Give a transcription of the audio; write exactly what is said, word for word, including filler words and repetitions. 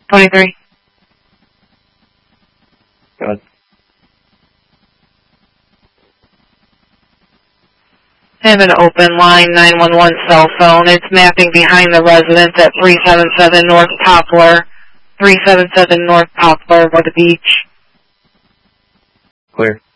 twenty-three. Go ahead. I have an open line nine one one cell phone. It's mapping behind the residence at three seven seven North Poplar. three seven seven North Poplar, by the beach. Clear.